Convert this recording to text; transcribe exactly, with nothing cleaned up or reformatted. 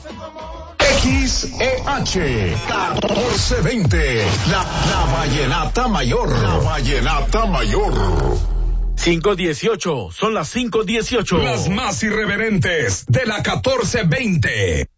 X E H catorce veinte, la, la Vallenata Mayor, la Vallenata Mayor. cinco dieciocho, son las cinco dieciocho. Las más irreverentes de la catorce veinte.